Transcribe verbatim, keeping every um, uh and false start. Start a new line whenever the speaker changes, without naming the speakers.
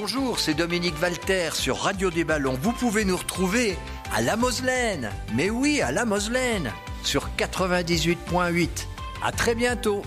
bonjour, c'est Dominique Valter sur Radio des Ballons. Vous pouvez nous retrouver à La Moselaine. Mais oui, à La Moselaine, sur quatre-vingt-dix-huit virgule huit. À très bientôt.